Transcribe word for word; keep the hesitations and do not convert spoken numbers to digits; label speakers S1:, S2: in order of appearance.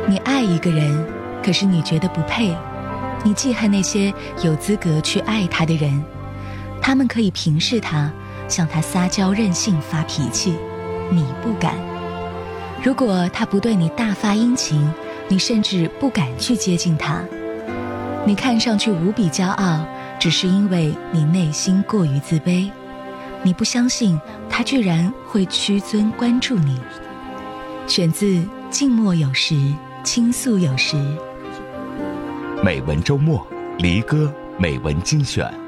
S1: 你爱一个人，可是你觉得不配，你记恨那些有资格去爱他的人，他们可以平视他，向他撒娇任性发脾气，你不敢。如果他不对你大发殷勤，你甚至不敢去接近他。你看上去无比骄傲，只是因为你内心过于自卑，你不相信他居然会屈尊关注你。选自静默有时，倾诉有时。
S2: 美文周末，离歌美文精选。